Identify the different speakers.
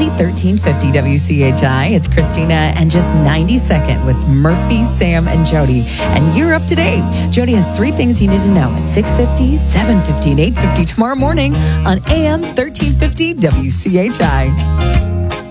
Speaker 1: Easy 1350 WCHI. It's Christina and just 92nd with Murphy, Sam, and Jody. And you're up to date. Jody has 3 things you need to know at 6:50, 7:50, and 8:50 tomorrow morning on AM 1350 WCHI.